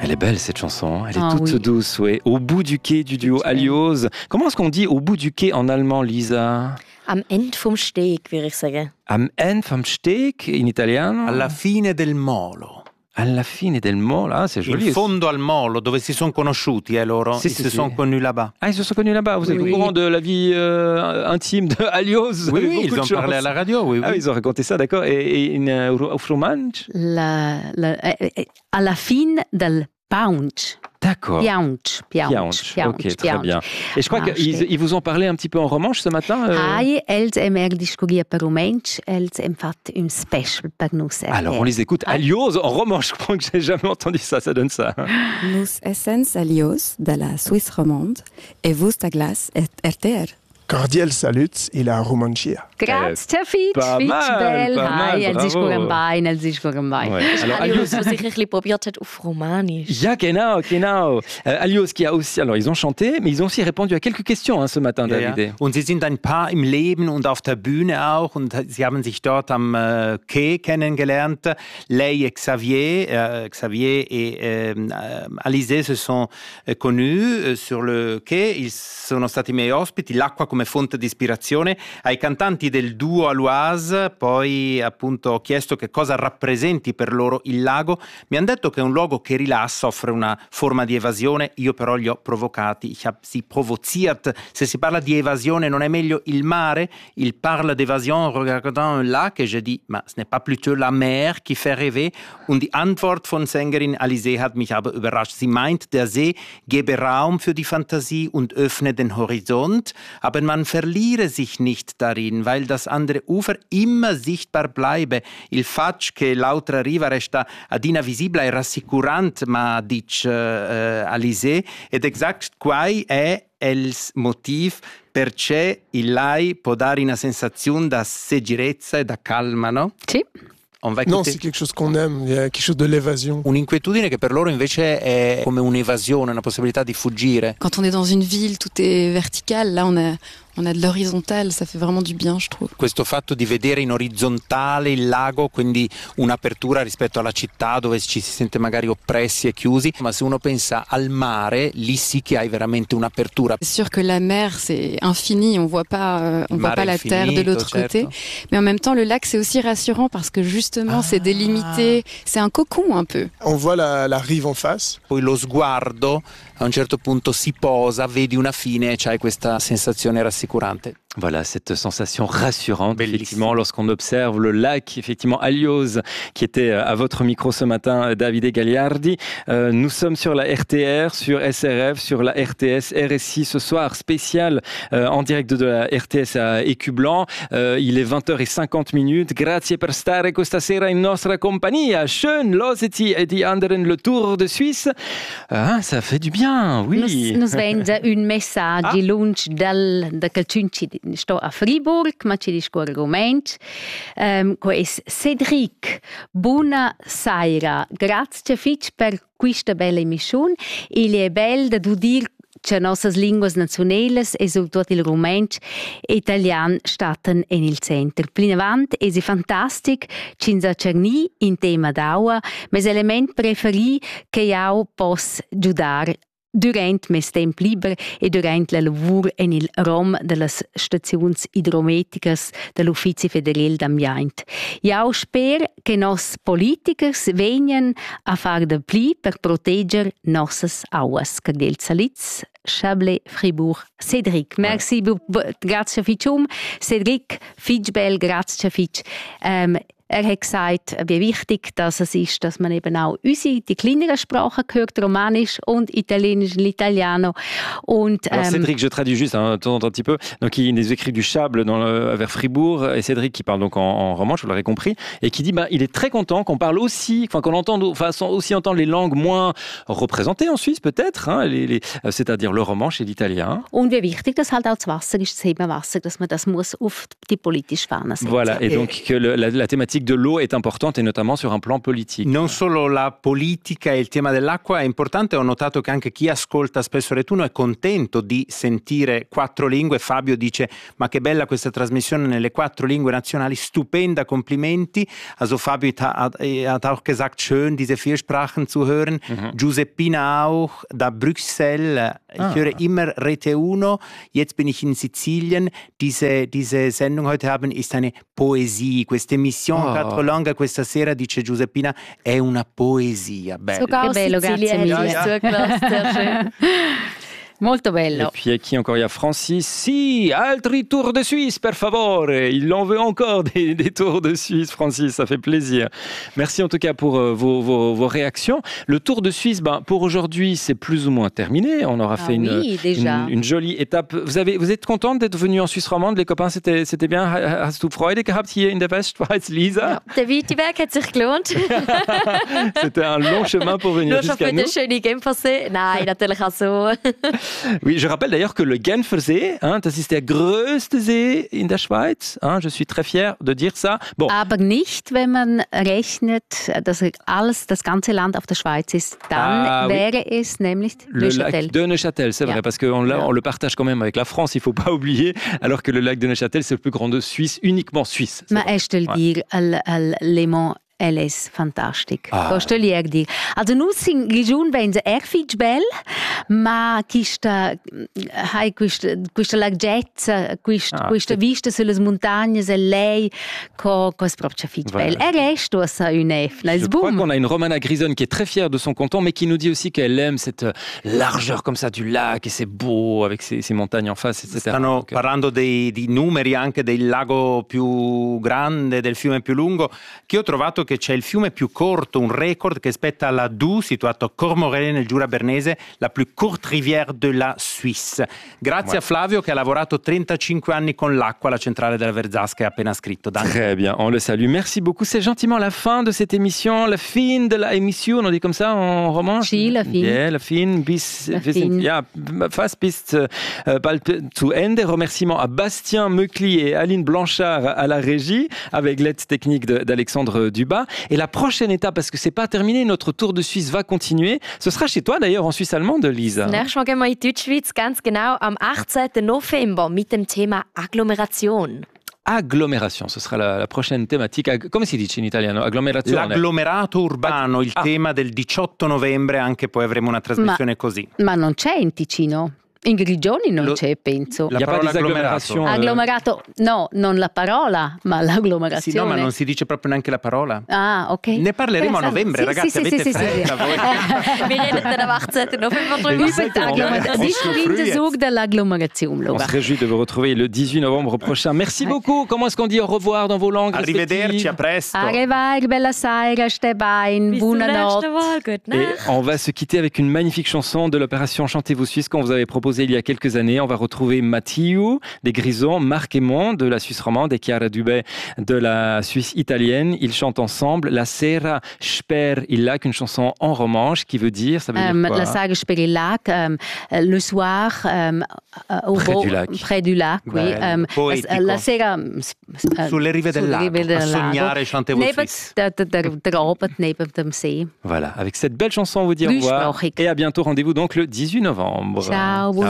Elle est belle cette chanson, elle est toute douce, oui. Au bout du quai du duo Alios. Comment est-ce qu'on dit au bout du quai en allemand, Lisa? Am Ende vom Steg, würde ich sagen. Am Ende vom Steg, in italiano? Alla fine del molo. Alla fine del molo, ah, c'est joli. In fondo al molo, dove si sono conosciuti, loro. Ils se sont connus là-bas. Ah, ils se sont connus là-bas. Vous êtes au courant de la vie intime de Alios? Oui, ils ont parlé à la radio, oui. Ah, ils ont raconté ça, d'accord. Et au fromage? Alla fine del Paunch. D'accord. Piaunch. Ok, très bien. Et je crois qu'ils vous ont parlé un petit peu en romanche ce matin. Els discuter per romanche, els fait un special per nous. Alors, on les écoute. Alios en romanche, je crois que j'ai jamais entendu ça, ça donne ça. Nous essens Alios de la Suisse romande et vous à glace RTR. Cordial salut et la romancia. Grazie, Fitch. Bell. Hi, els discuren bein. Alors, Alios, was ich ein bisschen probiert hat auf Romanisch. Ja, genau. Alios qui a aussi, alors ils ont chanté, mais ils ont aussi répondu à quelques questions ce matin, David. Ja. Und sie sind ein Paar im Leben und auf der Bühne auch und sie haben sich dort am Quai kennengelernt. Lei et Xavier et Alizé se sont connus sur le quai. Ils sono stati miei ospiti. L'acqua come fonte di ispirazione. Ai cantanti del duo Aloise poi appunto ho chiesto che cosa rappresenti per loro il lago. Mi hanno detto che è un luogo che rilassa, offre una forma di evasione. Io però li ho provocati. Ich habe sie provoziert. Se si parla di evasione non è meglio il mare? Il parle d'évasion en regardant un lac et je dis, ma ce n'est pas plutôt la mer qui fait rêver? Und die Antwort von Sängerin Alizé hat mich aber überrascht. Sie meint, der See gebe Raum für die Fantasie und öffne den Horizont, aber man verliere sich nicht darin, weil das andere Ufer immer sichtbar bleibe. Il fatto che l'altra riva resta ad invisibile è rassicurante, ma dice Alizé, ed exact quai è il motivo perché il lei può dare una sensazione da sicurezza e da calma, no? Sì. Non, c'est quelque chose qu'on aime, il y a quelque chose de l'évasion. Un'inquietudine che per loro invece è come un'evasione, una possibilità di fuggire. Quand on est dans une ville, tout est vertical. Là, on a de l'horizontale, ça fait vraiment du bien, je trouve. Questo fatto di vedere in orizzontale il lago, quindi un'apertura rispetto alla città dove ci si sente magari oppressi e chiusi, ma se uno pensa al mare, lì sì che hai veramente un'apertura. C'est sûr que la mer, c'est infini, on voit pas la terre de l'autre côté. Mais en même temps, le lac, c'est aussi rassurant parce que justement, c'est délimité, c'est un cocon un peu. On voit la rive en face. Poi lo sguardo a un certo punto si posa, vedi una fine e c'hai questa sensazione rassicurante. Voilà, cette sensation rassurante, effectivement, lorsqu'on observe le lac, effectivement, Alios, qui était à votre micro ce matin, Davide Gagliardi. Nous sommes sur la RTR, sur SRF, sur la RTS, RSI ce soir, spécial en direct de la RTS à Écublanc. Il est 20h50. Grazie per stare questa sera in nostra compagnia. Schön, loseti e die anderen le tour de Suisse. Ça fait du bien, oui. Nous vende un messaggio lunch da Calciunci sto a Fribourg, ma ci discorre romanch. Questo Cedric, buona sera. Grazie fitch per questa bella emissione. Il è bello da dire che nostre lingue nazionali e soprattutto il romanch italiano stanno nel centro. Più avanti è fantastico, ci cerni in tema d'aua, ma l'elemento preferito che io posso aiutare durante mes temp liber e durante la lavur en il rom de las staziuns idrometricas dell'Ufficio Federal d'Ambiente. Io spero che nos politikers vengan a far de pli per proteger nossas auas. Cardel Salitz, Chablais, Fribourg, Cédric. Merci, grazie Fitchum. Cédric, Fitchbel, grazie Fitch. Hat gesagt, wie wichtig das ist, dass man eben auch die kleineren Sprachen hört, Romanisch und Italienisch, l'italiano. Und, alors Cédric, je traduis juste un petit peu. Donc il nous écrit du Chable vers Fribourg et Cédric qui parle donc en romanche, vous l'aurez compris, et qui dit il est très content qu'on parle aussi, qu'on entende, aussi entendre les langues moins représentées en Suisse peut-être, c'est-à-dire le romanche et l'italien. Und wie wichtig das halt auch das Wasser ist, das Hebenwasser, dass man das muss auf die politische Fahne setzen. Voilà, et donc que la thématique thématique de l'eau est importante et notamment sur un plan politique. Non solo la politica e il tema dell'acqua è importante, ho notato che anche chi ascolta spesso Retuno è contento di sentire 4 lingue. Fabio dice: ma che bella questa trasmissione nelle 4 lingue nazionali, stupenda, complimenti. Also Fabio hat auch gesagt, schön diese 4 Sprachen zu hören. Giuseppina auch, da Bruxelles, ich höre immer Rete Uno, jetzt bin ich in Sizilien. Diese Sendung heute haben ist eine Poesie, questa emissione 4 langue questa sera, dice Giuseppina, è una poesia. Bello. Sogar bello, grazie mille. Molto bello. Et puis avec qui encore? Il y a Francis. Si, altri tour de Suisse, per favore. Il en veut encore des tours de Suisse, Francis. Ça fait plaisir. Merci en tout cas pour vos réactions. Le tour de Suisse, pour aujourd'hui, c'est plus ou moins terminé. On aura fait une jolie étape. Vous êtes contente d'être venue en Suisse romande? Les copains, c'était bien. Hast du Freude gehabt hier in der Westschweiz, Lisa? Ja, der weite Weg hat sich gelohnt. C'était un long chemin pour venir jusqu'à nous. Nur schon für den schönen Genfersee? Nein, natürlich auch so. Oui, je rappelle d'ailleurs que le Genfersee, das ist der größte See in der Schweiz. Je suis très fier de dire ça. Bon. Aber nicht, wenn man rechnet, dass das ganze Land auf der Schweiz ist. Dann wäre es nämlich le lac de Neuchâtel, c'est vrai, parce qu'on le partage quand même avec la France, il ne faut pas oublier, alors que le lac de Neuchâtel, c'est le plus grand de Suisse, uniquement suisse. Ma je dire, le Mont Elles fantastic. Questo gli dir. Also nu sin region venza erfig bel, ma questa larghezza, questa vista sulle montagne e lei cos proprio fig bel. E resto sa unef. Je crois qu'on a une Romana Grisone qui est très fière de son canton, mais qui nous dit aussi qu'elle aime cette largeur comme ça du lac et c'est beau avec ces montagnes en face, etc. Stanno parlando di numeri anche del lago più grande, del fiume più lungo, che ho trovato che c'è il fiume più corto, un record che spetta alla Doubs, situato a Cormorelle nel Giura Bernese, la più courte rivière de la Suisse. Grazie a Flavio che ha lavorato 35 anni con l'acqua alla centrale della Verzasca e ha appena scritto. Très bien, on le salue. Merci beaucoup. C'est gentiment la fin de cette émission, la fin de la émission, on dit comme ça en roman? Si, la fin. Yeah, la fin, fast bis bald zu Ende. Remerciements à Bastien Meucli et Aline Blanchard à la régie, avec l'aide technique d'Alexandre Dubas. Et la prochaine étape, parce que c'est pas terminé, notre tour de Suisse va continuer. Ce sera chez toi d'ailleurs en Suisse allemande, Lisa. Nächstes Mal gehen wir in die Deutschschweiz, ganz genau am 18. November mit dem Thema Agglomeration. Agglomération, ce sera la prochaine thématique. Come si dice in italiano? Agglomerazione. L'agglomerato urbano, il tema del 18 novembre, anche poi avremo una trasmissione così. Ma non c'è in Ticino? In Grigioni non c'è, penso. La parola agglomerazione. Agglomerato, no, non la parola, ma l'agglomerazione. Sì, no, ma non si dice proprio neanche la parola. Ah, ok. Ne parleremo a novembre, ragazzi, avete fretta voi. Wir reden dann am 18. November drüber. Discipline de l'agglomération. On se réjouit de vous retrouver le 18 novembre prochain. Merci beaucoup. Comment est-ce qu'on dit au revoir dans vos langues Arrivederci, a presto. Arrivederci, bella sera, Stebain, buonanotte. Et on va se quitter avec une magnifique chanson de l'opération Chantez-vous Suisse qu'on vous avait proposée il y a quelques années. On va retrouver Mathieu des Grisons, Marc Aymon de la Suisse romande et Chiara Dubé de la Suisse italienne. Ils chantent ensemble La Sera sper il lac, une chanson en romanche qui veut dire, ça veut dire quoi? La Sera sper il lac, le soir près du lac, oui. La Sera sulle rive del lago, a sognare Chantez-vous Suisse. Neben dem See. Voilà, avec cette belle chanson on vous dit au revoir et à bientôt. Rendez-vous donc le 18 novembre. Ciao.